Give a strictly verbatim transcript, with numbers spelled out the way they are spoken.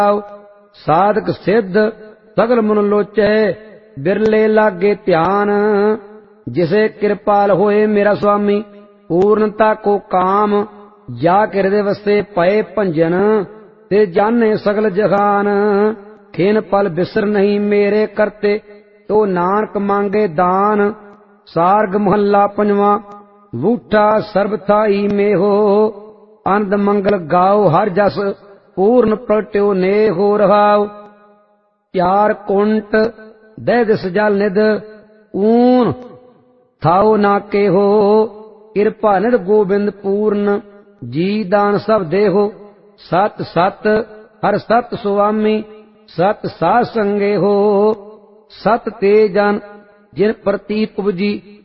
साधक सिद्ध सगल मन लोचै बिरले लागे ध्यान। जिसे कृपाल होए मेरा स्वामी पूर्णता को काम। जाके हृदय वसे पए भंजन ते जाने सगल जहान। खिन पल बिसर नहीं मेरे करते तो नानक मांगे दान। सार्ग महला पंजवा बूठा सर्बथाई में हो। आनंद मंगल गाओ हर जस पूर्ण प्रगट्यो ने हो रहाओ। प्यार कुंट दह दिस जल निध ऊन थाओ ना के हो। कृपा निध गोबिंद पूर्ण जी दान सब दे हो। सत सत हर सत सुआमी सत साध संगे हो। सत ते जन जिन प्रतीत उपजी